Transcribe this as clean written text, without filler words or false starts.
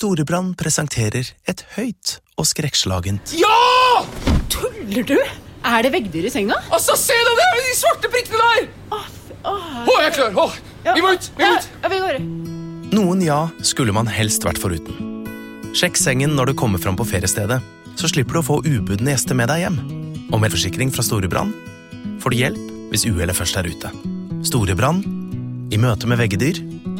Storebrand presenterer et høyt og skrekkslagent. Ja! Tuller du? Er det veggdyr i senga? Altså, se det der, de svarte prikkene der! Jeg er klar, vi må ut, Ja, vi går. Noen ja skulle man helst vært foruten. Sjekk sengen når du kommer fram på feriestedet, så slipper du å få ubudne gjester med deg hjem. Og med forsikring fra Storebrand får du hjelp hvis uhellet først er ute. Storebrand, i møte med veggedyr,